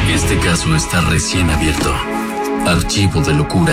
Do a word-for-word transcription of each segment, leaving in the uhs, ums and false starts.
Este caso está recién abierto. Archivo de locura.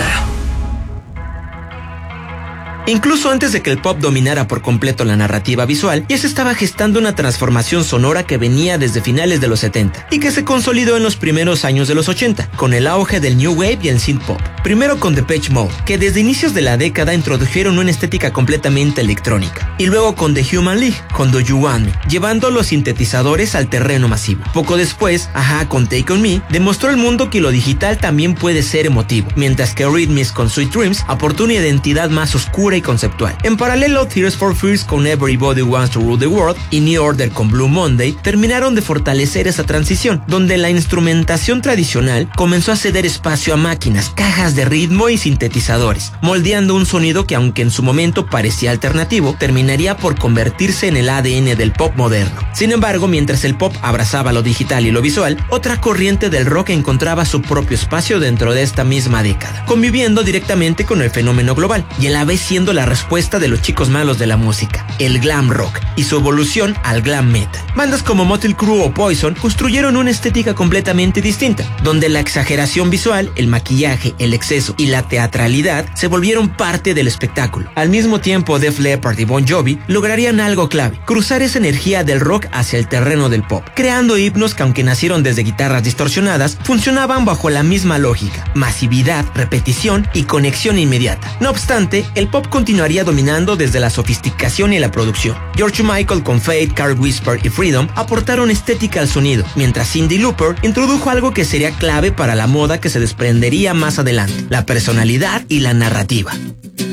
Incluso antes de que el pop dominara por completo la narrativa visual, ya se estaba gestando una transformación sonora que venía desde finales de los setenta y que se consolidó en los primeros años de los ochenta, con el auge del New Wave y el synth pop. Primero con Depeche Mode, que desde inicios de la década introdujeron una estética completamente electrónica, y luego con The Human League, con Do You Want Me, llevando los sintetizadores al terreno masivo. Poco después, A-ha con Take On Me demostró al mundo que lo digital también puede ser emotivo, mientras que Eurythmics con Sweet Dreams aportó una identidad más oscura y conceptual. En paralelo, Tears for Fears con Everybody Wants to Rule the World y New Order con Blue Monday terminaron de fortalecer esa transición, donde la instrumentación tradicional comenzó a ceder espacio a máquinas, cajas de ritmo y sintetizadores, moldeando un sonido que, aunque en su momento parecía alternativo, terminaría por convertirse en el A D N del pop moderno. Sin embargo, mientras el pop abrazaba lo digital y lo visual, otra corriente del rock encontraba su propio espacio dentro de esta misma década, conviviendo directamente con el fenómeno global y a la vez siendo la respuesta de los chicos malos de la música, el glam rock, y su evolución al glam metal. Bandas como Motley Crue o Poison construyeron una estética completamente distinta, donde la exageración visual, el maquillaje, el exceso y la teatralidad se volvieron parte del espectáculo. Al mismo tiempo, Def Leppard y Bon Jovi lograrían algo clave: cruzar esa energía del rock hacia el terreno del pop, creando himnos que, aunque nacieron desde guitarras distorsionadas, funcionaban bajo la misma lógica: masividad, repetición y conexión inmediata. No obstante, el pop continuaría dominando desde la sofisticación y la producción. George Michael con Fate, Car Whisper y Freedom aportaron estética al sonido, mientras Cyndi Lauper introdujo algo que sería clave para la moda que se desprendería más adelante: la personalidad y la narrativa.